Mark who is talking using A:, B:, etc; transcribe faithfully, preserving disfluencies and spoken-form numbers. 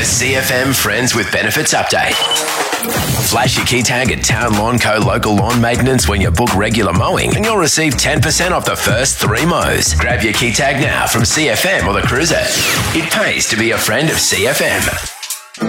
A: C F M Friends with Benefits update. Flash your key tag at Town Lawn Co local lawn maintenance when you book regular mowing and you'll receive ten percent off the first three mows. Grab your key tag now from C F M or the Cruiser. It pays to be a friend of C F M.